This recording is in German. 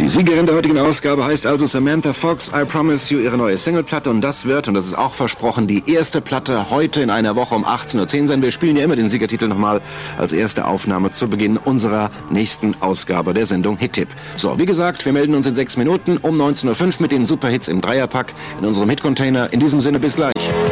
Die Siegerin der heutigen Ausgabe heißt also Samantha Fox, I Promise You, ihre neue Singleplatte. Und das wird, und das ist auch versprochen, die erste Platte heute in einer Woche um 18.10 Uhr sein. Wir spielen ja immer den Siegertitel nochmal als erste Aufnahme zu Beginn unserer nächsten Ausgabe der Sendung Hit-Tipp. So, wie gesagt, wir melden uns in 6 Minuten um 19.05 Uhr mit den Superhits im Dreierpack in unserem Hit-Container. In diesem Sinne, bis gleich.